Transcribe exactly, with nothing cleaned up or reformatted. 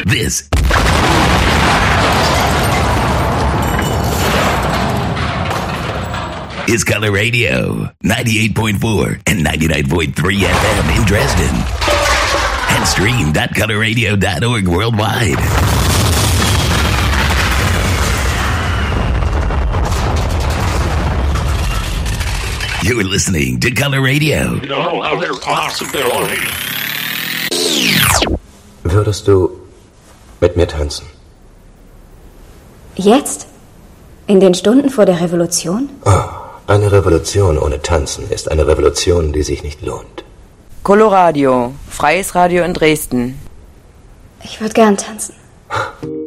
This is Color Radio, ninety-eight point four and ninety-nine point three F M in Dresden. And stream dot color radio dot org worldwide. You're listening to Color Radio. No other possibility. Würdest du mit mir tanzen? Jetzt? In den Stunden vor der Revolution? Oh, eine Revolution ohne Tanzen ist eine Revolution, die sich nicht lohnt. Coloradio, freies Radio in Dresden. Ich würde gern tanzen.